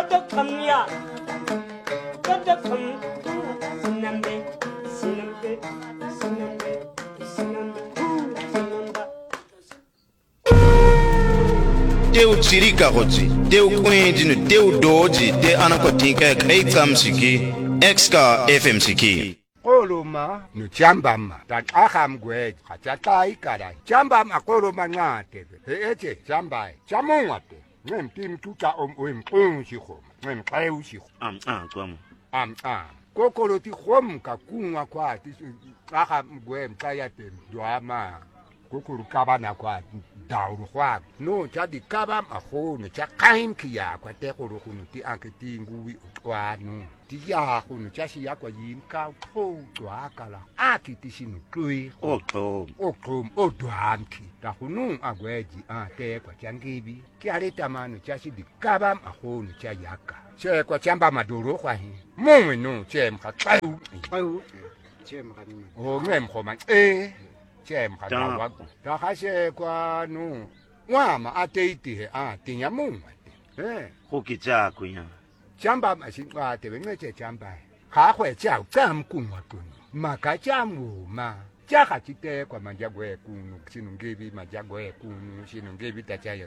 的疼呀，我的疼，是南北，是南北，是南北，是南北，是南北。 Teu tsirika hoti, teu kwendino, teu doji, te anakotinka kreikam siki, exka FM siki. Koluma no jambama dat agam gwe khatai kara jambama koluma ngate eche jambai jamongate ngem tim tuta om kunshi khoma ngem qayushi Kwam. kokolo ti khom ka kunwa kwa ti agam gwe mtayate dwama kokolo kabana kwa dauru kwa no jadi kabam akhono cha kaim kiya kwa te kolo khunu ti anketi nguwi kwanu ti ya khunu cha shi yakwa yinka kho twakala akiti shinu tui okom odwanki ta khunu agweji te kwa changibi kyaleta manu cha shi dikabam akhono cha yaka che kwa chamba maduro kwa hi mumwe no che mkhayu che mkhani o ngem khoma Chem kadawa ta khashe kwa no wama ateiti tinya mungwa Go kitsa kunya. jamba mashinqa te bengeche jamba kha khwe cha tsam kunwa kun maka chamu ma cha kha chite kwa manjagwe kunu sinungebi manjagwe kunu sinungebi tachaya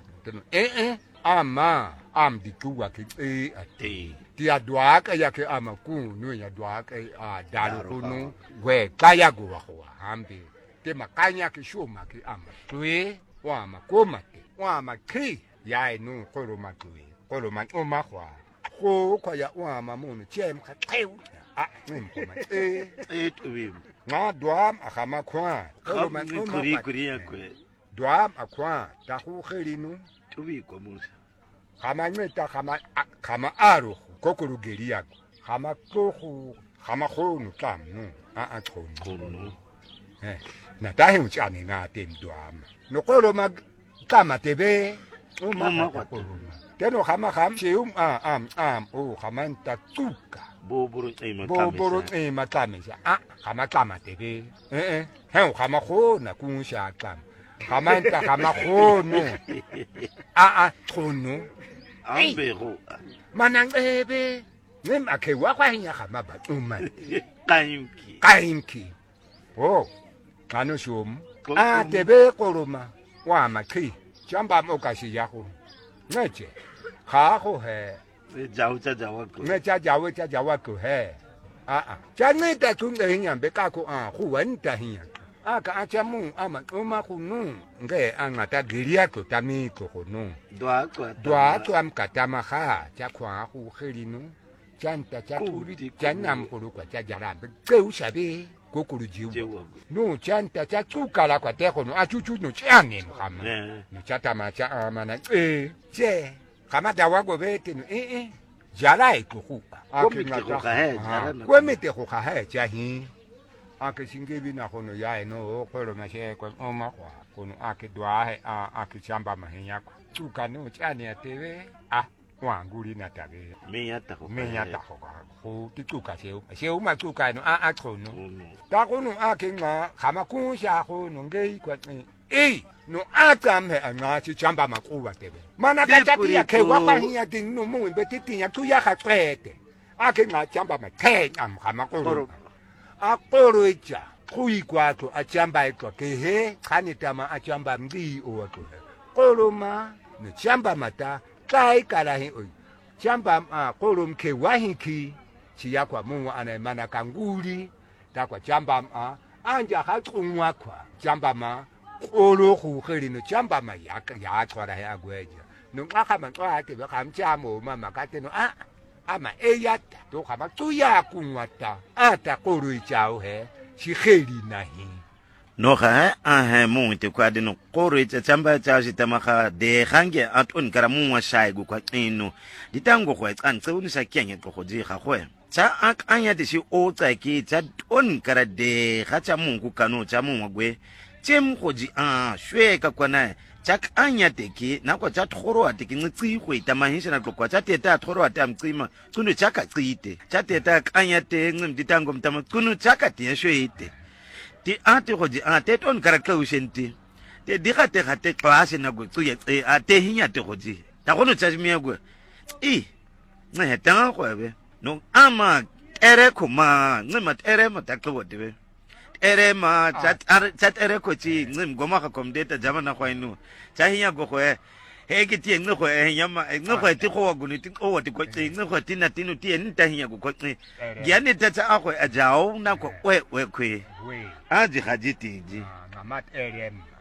ama dikuwa ki ate ti adwaka yake ama kunu ya dwaka dalu kunu we kaya go wa hambi te makanya ke shoma ke ama tue wa makomate wa makri ya inu koloma tue koloma oma kwa ko kwa ya wa mamunu chem ka teu ngimkoma Tuwi. nga dwam akama kwa koloma oma Kwe. dwam akwa ta khu khelinu Tuwi kwa musa. kama ngeta kama aro kokuru geria kama kokhu kama khonu tamnu khonu na tahi uchane na tendwama nokolo kama tebe uma koloma teno kama chium kama ntatuka Boboro matamesa kama tebe kama khona kunsha kama nta kama khono khono Ambero. manangebe nem akewa kwa hinya kama batuma kaimki kanu shum tebe koloma wa makhi chamba mokashi yako ngeche kha ho he ngecha jawa ko he chane ta kun de hinya be ka ko khuwan ta hinya aka achamu ama uma khunu nge angata giria ko tami ko khunu dwa to am katama kha cha khwa khu khelinu chanta cha chanam ko kwa cha jarambe ke ushabe kokuru jiwu no chanta cha tukala kwa teko no achuchu no chane mkhama no chata macha amana che kama dawago bete no jala ikukupa kwemete ko kha cha hi ake singebi na kono ya no kwelo mashe kwa oma kwa kono ake dwa he ake chamba mahenya kwa tukano chane atebe wanguli na tabe Menyata ko tituka seu matuka no khono ta kono ake nga kama kunsha kono ngei kwa no atame nga chi chamba makuwa tebe mana kachati ya ke wa hiya tin no mu betiti ya tu ya khatrete ake nga chamba mathe kama kono akoro icha kui kwatho achamba ekwa ke he khanitama achamba mbi owatho koloma no chamba mata kai kala hi oi chamba kolom ke wahiki chiya kwa mungu anaimana kanguli ta kwa chamba anja khatlungwa kwa chamba olo khu khelino chamba ya tswara ya gweja no ngakha mantwa ate be khamchamo mama kateno ama eyata to khama tuya kunwata ata koro ichao he chikheli nahi no ga mo te kwa dino koro itsa tsamba tsa sitamaga de gange aton karamu wa shai go kwa ino ditango go tsantse uni sa kyenye go di ga go tsa anya de si o tsa ki tsa on kara de ga tsa mungu kano tsa mungwa gwe tsem go di shwe ka kwana chak anya teki na kwa cha thoro ateki ngci go itamahisha na kwa cha teta thoro atamcima kuno chaka cite cha teta anya te ngimditango mtama kuno chaka tieshwe ite ti ate go di teton karakla ushenti te digate class na go tsuye ate hinya te go di ta gono cha miego nceda khwebe no ama ere khuma ncima ere mataxote be ere ma chat ere khochi ncim goma kha komdeta jamana khwainu chahiya go khwe he ke tie ncikho enyama ncikho ti kho guni ti o ti ko ti ncikho ti na tinu ti enta hiya go khotsi giane tata akho ajao na ko we khwe we aji khajiti ji ngamat erem